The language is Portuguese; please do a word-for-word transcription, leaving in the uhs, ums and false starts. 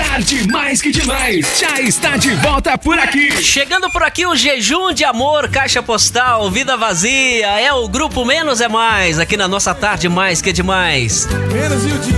Tarde Mais Que Demais já está de volta por aqui. Chegando por aqui o Jejum de Amor, Caixa Postal, Vida Vazia. É o grupo Menos é Mais, aqui na nossa Tarde Mais Que Demais. Menos e o dia.